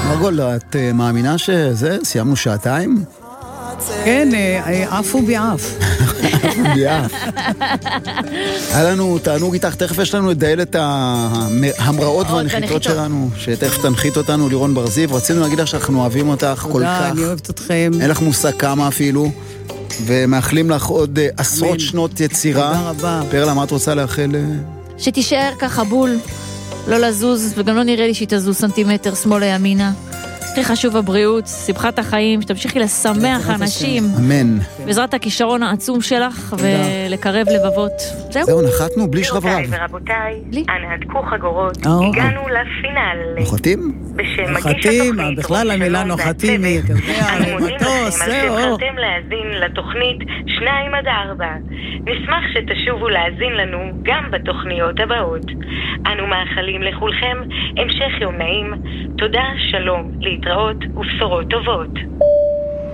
מרגול, את מאמינה שזה? סיימנו שעתיים? כן, עפו ביעף. היה לנו תענוג איתך, תכף יש לנו לדייל את המראות והנחיתות שלנו, שתכף תנחית אותנו לירון ברזיב. רצינו להגיד לך שאנחנו אוהבים אותך כל כך. אני אוהבת אתכם. אין לך מושג כמה אפילו, ומאחלים לך עוד עשרות שנות יצירה. תודה רבה. פרלה, מה את רוצה לאחל? שתישאר ככה בול, לא לזוז, וגם לא נראה לי שהיא תזוז סנטימטר שמאלה ימינה. הכי חשוב הבריאות, שמחת החיים, שתמשיכי לשמח אנשים. אמן. בעזרת הכישרון העצום שלך ולקרב לבבות. זהו, נחתנו בלי שרברב. גבירותיי ורבותיי, אנא הדקו חגורות, הגענו לפינאל. נוחתים? בשם מגיש נוחתים, התוכנית, בכלל המילה נוחתים היא, אתה יודע, אנו מודים מטוס, לכם על זהו. שבחרתם להאזין לתוכנית 2-4. נשמח שתשובו להאזין לנו גם בתוכניות הבאות. אנו מאחלים לכולכם המשך יום נעים. תודה, שלום, להתראות ובשורות טובות.